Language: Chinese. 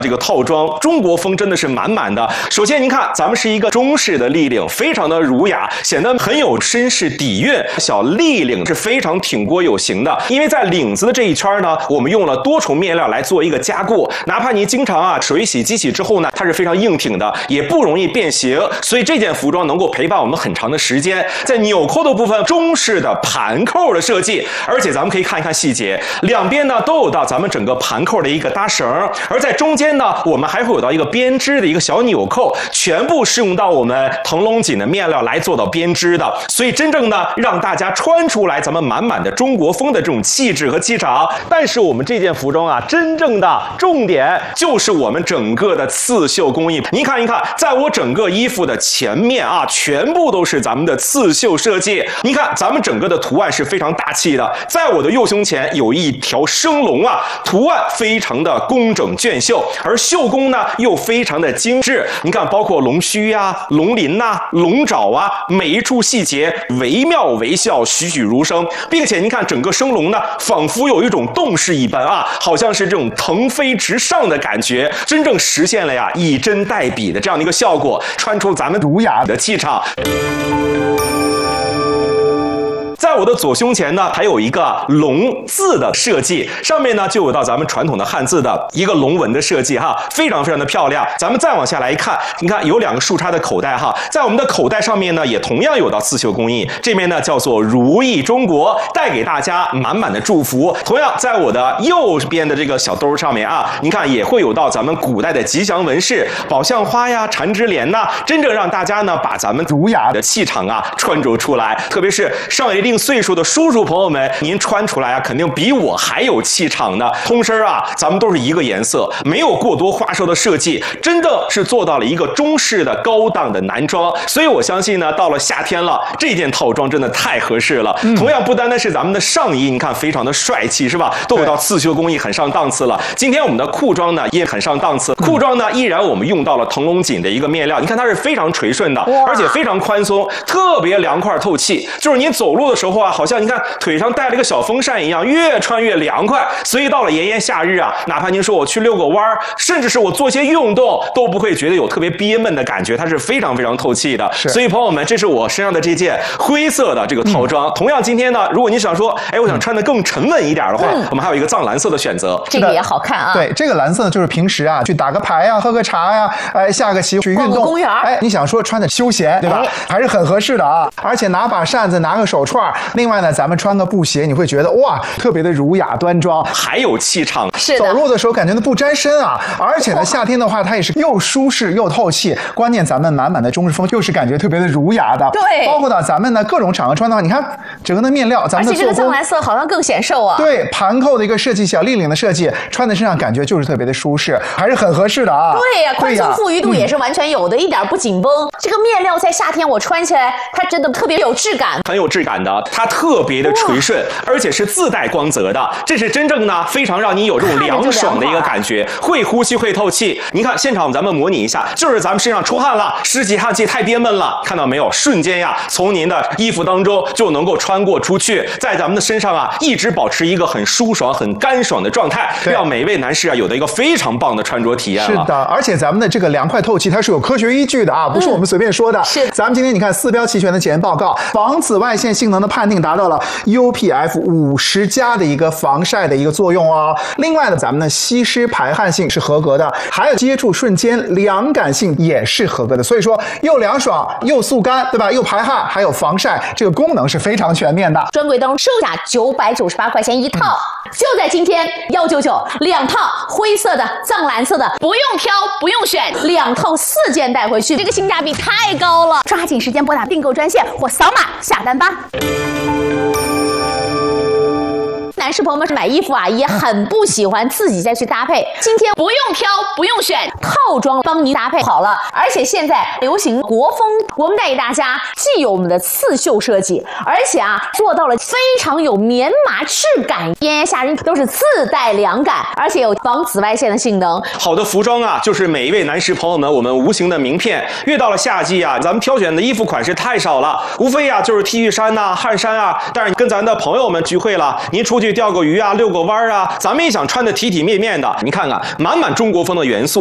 这个套装，中国风真的是满满的。首先您看，咱们是一个中式的立领，非常的儒雅，显得很有绅士底蕴。小立领是非常挺锅有型的，因为在领子的这一圈呢，我们用了多重面料来做一个加固，哪怕你经常水洗机洗之后呢，它是非常硬挺的，也不容易变形，所以这件服装能够陪伴我们很长的时间。在纽扣的部分，中式的盘扣的设计，而且咱们可以看一看细节，两边呢都有到咱们整个盘扣的一个搭绳，而在中间呢，我们还会有到一个编织的一个小纽扣，全部是用到我们腾龙锦的面料来做到编织的，所以真正呢让大家穿出来咱们满满的中国风的这种气质和气场。但是我们这件服装啊，真正的重点就是我们整个的刺绣工艺。您看一看，在我整个衣服的前面啊，全部都是咱们的刺绣设计。您看，咱们整个的图案是非常大气的，在我的右胸前有一条生龙啊，图案非常的工整隽绣，而绣工呢又非常的精致。你看，包括龙须啊、龙鳞啊、龙爪啊，每一处细节惟妙惟肖，栩栩如生，并且您看整个生龙呢，仿佛有一种动势一般啊，好像是这种腾飞直上的感觉，真正实现了呀以真代笔的这样的一个效果，穿出咱们儒雅的气场。在我的左胸前呢，还有一个龙字的设计，上面呢就有到咱们传统的汉字的一个龙纹的设计哈，非常非常的漂亮。咱们再往下来看，你看有两个竖插的口袋哈，在我们的口袋上面呢，也同样有到刺绣工艺，这面呢叫做如意中国，带给大家满满的祝福。同样，在我的右边的这个小兜上面啊，您看也会有到咱们古代的吉祥纹饰，宝相花呀、缠枝莲呐，真正让大家呢把咱们儒雅的气场啊穿着出来。特别是上了一定岁数的叔叔朋友们，您穿出来啊，肯定比我还有气场呢。通身啊，咱们都是一个颜色，没有过多花哨的设计，真的是做到了一个中式的高档的男装。所以我相信呢，到了夏天了，这件套装真的太合适了。同样不单单是咱们的上衣，你看非常的帅气，是吧？都有到刺绣工艺很上档次了。今天我们的裤装呢也很上档次，裤装呢依然我们用到了腾龙锦的一个面料，你看它是非常垂顺的，而且非常宽松，特别凉快透气。就是您走路的时候啊，好像你看腿上带了一个小风扇一样，越穿越凉快。所以到了炎炎夏日啊，哪怕您说我去遛个弯儿，甚至是我做些运动，都不会觉得有特别憋闷的感觉，它是非常非常透气的。所以朋友们，这是我身上的这件灰色的这个套装。同样今天呢，如果你想说，哎，我想穿得更沉稳一点的话，我们还有一个藏蓝色的选择， 这个也好看啊。 对，这个蓝色呢，就是平时啊去打个牌呀、喝个茶呀、下个棋去运动， 公园， 你想说穿的休闲，对吧？还是很合适的啊。而且拿把扇子，拿个手串，另外呢，咱们穿个布鞋，你会觉得哇，特别的儒雅端庄， 还有气场。 是的， 走路的时候感觉不沾身啊。而且呢，夏天的话，它也是又舒适又透气。关键咱们满满的中式风，又是感觉特别的儒雅的。 对， 包括到咱们的各种场合穿的话，你看整个的面料，咱们的而且这个藏蓝色好像更显瘦啊。 对，盘扣的一个设计，小立领的设计，穿在身上感觉就是特别的舒适，还是很合适的啊。 对呀，宽松富裕度也是完全有的，一点不紧绷。这个面料在夏天我穿起来，它真的特别有质感， 很有质感的，它特别的垂顺，而且是自带光泽的，这是真正呢非常让你有这种凉爽的一个感觉，会呼吸会透气。你看现场咱们模拟一下，就是咱们身上出汗了，湿气汗气太憋闷了，看到没有？瞬间呀，从您的衣服当中就能够穿过出去，在咱们的身上啊一直保持一个很舒爽、很干爽的状态，让每位男士啊有的一个非常棒的穿着体验了。 是的，而且咱们的这个凉快透气，它是有科学依据的啊，不是我们随便说的。 是， 咱们今天你看4标齐全的检验报告，防紫外线性能的判定达到了 UPF 50+的一个防晒的一个作用哦。另外呢，咱们的吸湿排汗性是合格的，还有接触瞬间凉感性也是合格的。所以说又凉爽又速干，对吧？又排汗，还有防晒，这个功能是非常全面的。 专柜当中售价998块钱一套，就在今天199，2套灰色的、藏蓝色的，不用挑，不用选，2套4件带回去，这个性价比太高了！抓紧时间拨打订购专线或扫码下单吧。男士朋友们买衣服啊，也很不喜欢自己再去搭配。今天不用挑，不用选，套装帮您搭配好了。而且现在流行国风，我们带给大家既有我们的刺绣设计，而且啊做到了非常有棉麻质感，炎炎夏日都是自带凉感，而且有防紫外线的性能。 好的服装啊，就是每一位男士朋友们我们无形的名片。越到了夏季啊，咱们挑选的衣服款式太少了，无非啊就是 T 恤衫呐、汗衫啊。但是跟咱的朋友们聚会了，您出去去钓个鱼啊，遛个弯啊，咱们也想穿得体体面面的。你看看，满满中国风的元素。